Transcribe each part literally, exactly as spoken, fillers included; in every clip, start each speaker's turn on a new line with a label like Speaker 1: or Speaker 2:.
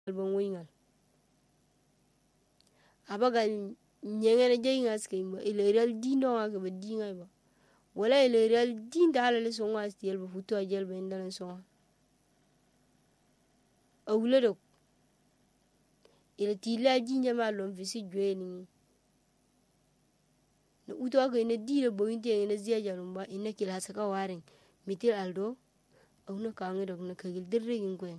Speaker 1: alban wingal abaga nyengene jeyinga skimba ilerial dindo nga ke dinga ba wala ilerial dinda halale songa astiyel ba futu ajel ba indalen songa awuledok ila tila jinja ma lon fisi jweni na uto aka ina dile bo inte ina ziya jalumba ina kila saka waring mitil aldo awna kangi dok na kagil dirre ginkwen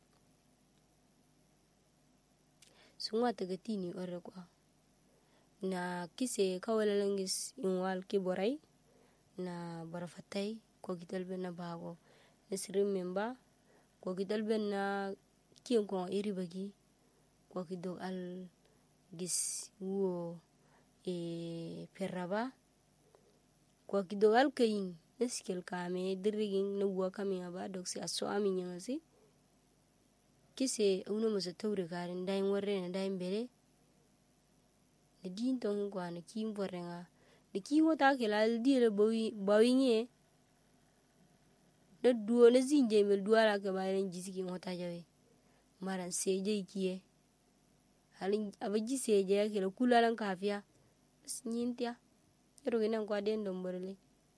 Speaker 1: sunga tagatini ore kwa na kise kawala langis inwal ki boray na barafatay ko gital ben na bago nesrim memba ko gital ben na kiyen ko iri bagi ko kido al gis wo e perraba ko kido al kayin eskel kame dirigin na wa kame aba doksi aso ami nyangasi kise uno musa tawre garin dayin warre na dayin bere na din tong ko na kim borrenga de ki wota ke la dire bawi bawinye da duo na zinje mel duala ke bayan jisiki wota jawe maran seje kiye halin abaji seje ke la kulalan kafiya nyintia ero gina ko den domborle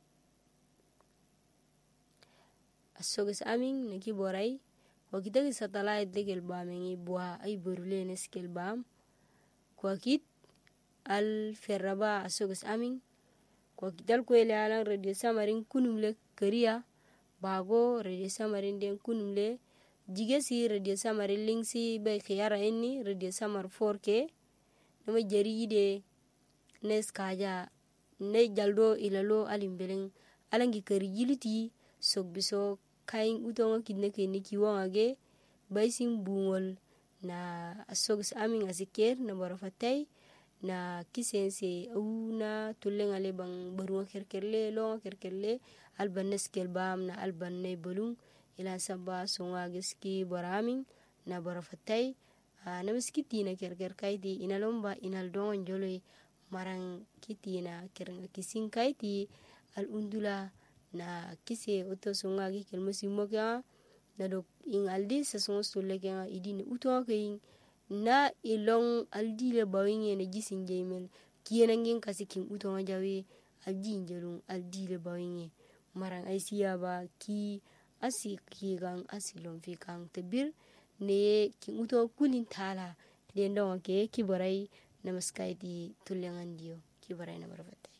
Speaker 1: asogis amin na ki boray ko kitagi satellite degel bamengi bua ay borule neskel bam ko kit al ferraba asogis amin ko kital ko ele alan radio samarin kunumle kariya bago radio samarin den kunumle jigesi radio samarin lingsi bay khiyara inni radio samar four k nama jari ide nes kaja ne jaldo ilalo alimbeleng alangi kari jiliti sok biso kain utonga kidne ke niki wangage baysim bungol na asogis amin asiker na barafatay na kisense una tulenga le bang barunga kerkerle longa kerkerle alban neskel bam na alban ne bolung ila saba songa geski baramin na barafatay na miskiti na kerker kaiti inalomba inaldonga joloi marang kiti na keranga kisin kaiti al undula na kise oto songa gi kelmosi mokya na dok ing aldi sa songa stolle kya idini uto kayin na ilong aldi le bawinge na jisin jemel kiyenangin kasikin uto jawe aldi njelung aldi le bawinge marang aisiya ba ki asi ki gang asilon fi kang tebir ne ki uto kulin tala den don ke ki boray namaskaiti tulengan dio ki boray na barafat